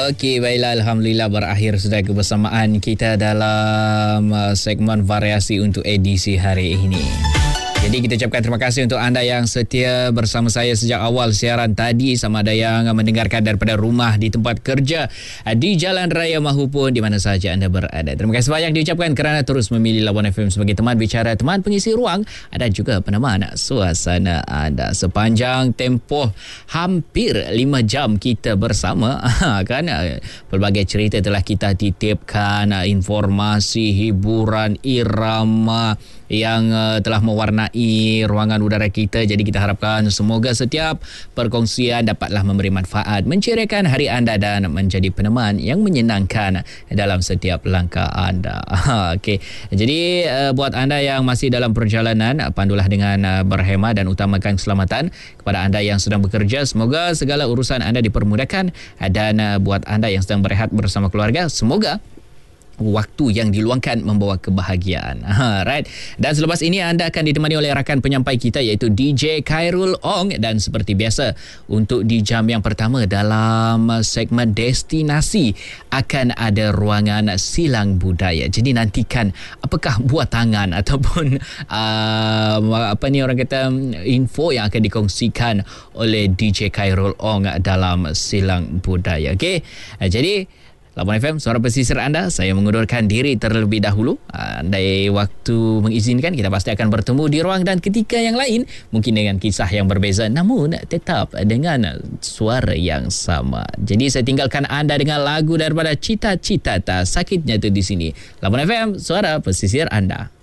Okey, baiklah, alhamdulillah berakhir sudah kebersamaan kita dalam segmen variasi untuk edisi hari ini. Jadi kita ucapkan terima kasih untuk anda yang setia bersama saya sejak awal siaran tadi, sama ada yang mendengarkan daripada rumah, di tempat kerja, di jalan raya mahupun di mana sahaja anda berada. Terima kasih banyak diucapkan kerana terus memilih Labuan FM sebagai teman bicara, teman pengisi ruang dan juga peneman suasana anda. Sepanjang tempoh hampir 5 jam kita bersama, kan, pelbagai cerita telah kita titipkan, informasi, hiburan, irama yang telah mewarnai ruangan udara kita. Jadi kita harapkan semoga setiap perkongsian dapatlah memberi manfaat, menceriakan hari anda dan menjadi peneman yang menyenangkan dalam setiap langkah anda. Okey. Jadi buat anda yang masih dalam perjalanan, pandulah dengan berhemah dan utamakan keselamatan. Kepada anda yang sedang bekerja, semoga segala urusan anda dipermudahkan, dan buat anda yang sedang berehat bersama keluarga, semoga waktu yang diluangkan membawa kebahagiaan. Right. Dan selepas ini anda akan ditemani oleh rakan penyampai kita iaitu DJ Khairul Ong, dan seperti biasa untuk di jam yang pertama dalam segmen destinasi akan ada ruangan silang budaya. Jadi nantikan apakah buat tangan ataupun orang kata info yang akan dikongsikan oleh DJ Khairul Ong dalam silang budaya. Okey. Jadi Labuan FM, suara pesisir anda, saya mengundurkan diri terlebih dahulu. Andai waktu mengizinkan, kita pasti akan bertemu di ruang dan ketika yang lain, mungkin dengan kisah yang berbeza, namun tetap dengan suara yang sama. Jadi saya tinggalkan anda dengan lagu daripada Cita Citata, Sakitnya Tu di Sini. Labuan FM, suara pesisir anda.